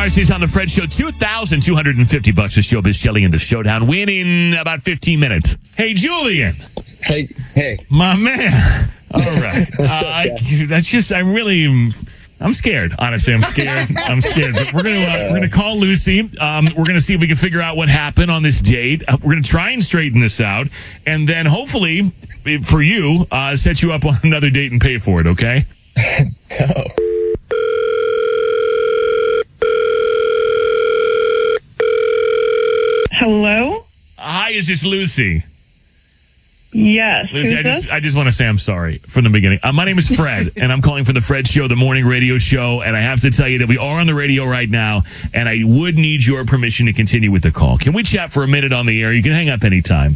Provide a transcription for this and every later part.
Mars is on the Fred Show. $2,250 for Showbiz Shelley in the Showdown. Win in about 15 minutes. Hey, Julian. Hey. My man. All right. I'm scared. Honestly, I'm scared. But we're gonna call Lucy. We're gonna see if we can figure out what happened on this date. We're gonna try and straighten this out, and then hopefully, for you, set you up on another date and pay for it. Okay? No. Hello? Hi, is this Lucy? Yes. Lucy, Who's this? I just want to say I'm sorry from the beginning. My name is Fred, and I'm calling from the Fred Show, the morning radio show, and I have to tell you that we are on the radio right now, and I would need your permission to continue with the call. Can we chat for a minute on the air? You can hang up anytime.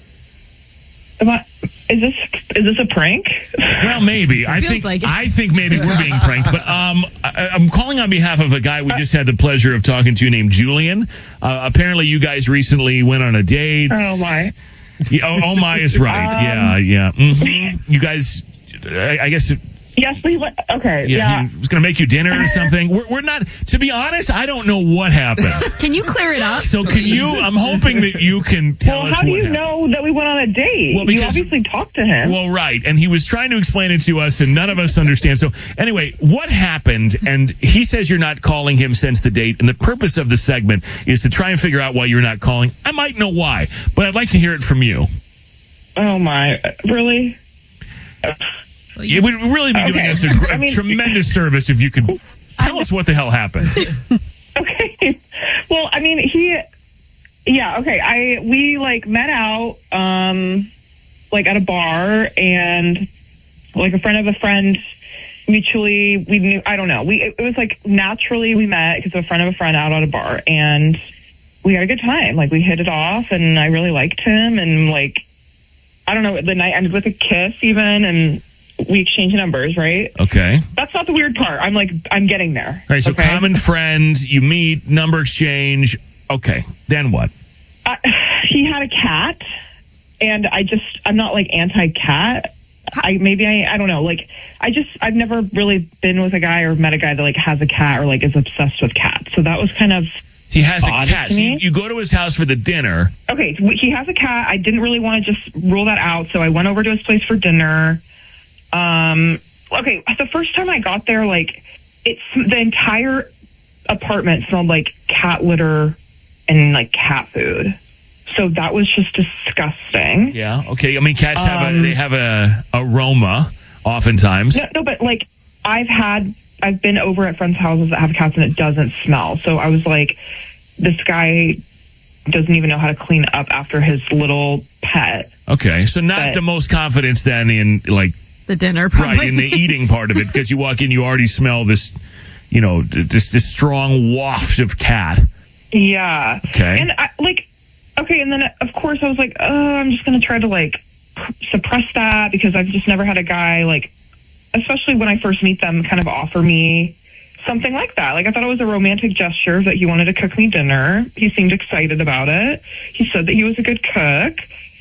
Is this a prank? Well, maybe. I think maybe we're being pranked, but I'm calling on behalf of a guy we just had the pleasure of talking to named Julian. Apparently, you guys recently went on a date. Oh my! Oh my is right. Yeah. Mm-hmm. You guys, I guess. Yes, we went. Okay. Yeah. He was going to make you dinner or something. We're not. To be honest, I don't know what happened. Can you clear it up? So can you? I'm hoping that you can tell us. Well, how do you know that we went on a date? Well, because you obviously talked to him. Well, right, and he was trying to explain it to us, and none of us understand. So anyway, what happened? And he says you're not calling him since the date, and the purpose of the segment is to try and figure out why you're not calling. I might know why, but I'd like to hear it from you. Oh my! Really? It would really be doing us a tremendous service if you could tell us what the hell happened. Okay. Well, I mean, we met out, at a bar, and like a friend of a friend, mutually, we knew, I don't know. It was like naturally we met because of a friend out at a bar, and we had a good time. Like, we hit it off, and I really liked him, and like, I don't know, the night ended with a kiss even, and we exchanged numbers, right? Okay. That's not the weird part. I'm getting there. All right, so okay. Common friend, you meet, number exchange. Okay, then what? He had a cat, and I'm not like anti-cat. I don't know. Like, I've never really been with a guy or met a guy that like has a cat or like is obsessed with cats. So that was kind of He has a cat. So you go to his house for the dinner. Okay, he has a cat. I didn't really want to just rule that out, so I went over to his place for dinner. Okay, the first time I got there, like, the entire apartment smelled like cat litter and like cat food. So that was just disgusting. Yeah. Okay. I mean, cats have a aroma oftentimes. No, but like I've been over at friends' houses that have cats and it doesn't smell. So I was like, this guy doesn't even know how to clean up after his little pet. Okay. So not the most confidence then in like the dinner, probably. Right, in the eating part of it, because you walk in, you already smell this, this strong waft of cat. Yeah. Okay. And and then of course I was like, I'm just going to try to like suppress that because I've just never had a guy like, especially when I first meet them, kind of offer me something like that. Like, I thought it was a romantic gesture that he wanted to cook me dinner. He seemed excited about it. He said that he was a good cook.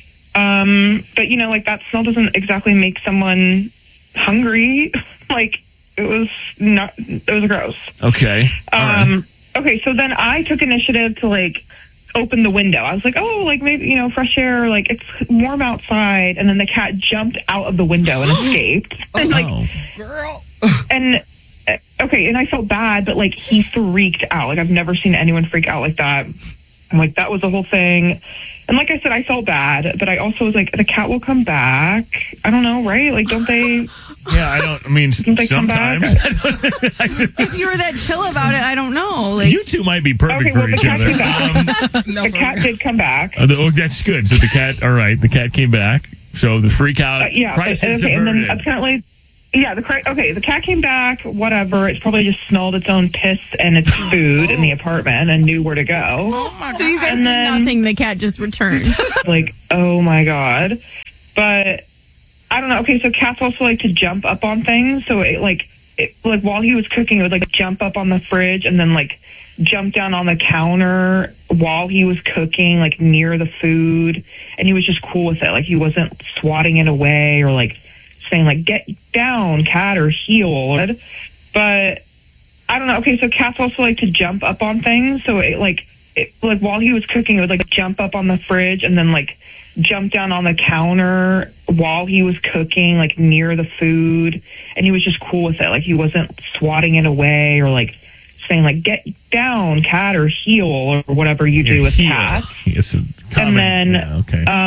But like that smell doesn't exactly make someone hungry. Like, it was gross. Okay. All right. Okay. So then I took initiative to like open the window. I was like, oh, like maybe, fresh air, like it's warm outside. And then the cat jumped out of the window and escaped. And girl. And okay. And I felt bad, but like he freaked out. Like, I've never seen anyone freak out like that. I'm like, that was the whole thing. And like I said, I felt bad, but I also was like, the cat will come back. I don't know, right? Like, don't they? Yeah, sometimes. If you were that chill about it, I don't know. Like, you two might be perfect for each other. The cat did come back. That's good. So the cat came back. So the freak out crisis averted. And then apparently, the cat came back, whatever. It's probably just smelled its own piss and its food in the apartment and knew where to go. Oh my God. So you guys did nothing, the cat just returned. Like, oh my God. But I don't know. Okay, so cats also like to jump up on things. So it while he was cooking, it would like jump up on the fridge and then like jump down on the counter while he was cooking, like near the food. And he was just cool with it. Like, he wasn't swatting it away or like saying like, get down, cat, or heel. But I don't know. Okay, so cats also like to jump up on things. So it like while he was cooking, it would like jump up on the fridge and then like jump down on the counter while he was cooking, like near the food. And he was just cool with it. Like he wasn't swatting it away or like saying like, get down, cat, or heel, or whatever you do with cats. It's a common, And then, okay.